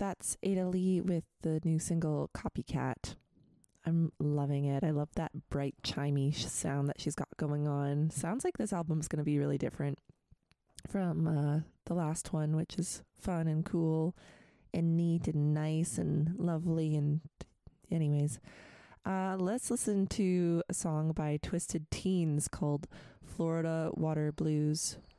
That's Ada Lee with the new single Copycat. I'm loving it. I love that bright, chimey sound that she's got going on. Sounds like this album's going to be really different from the last one, which is fun and cool and neat and nice and lovely. And anyways, let's listen to a song by Twisted Teens called Florida Water Blues.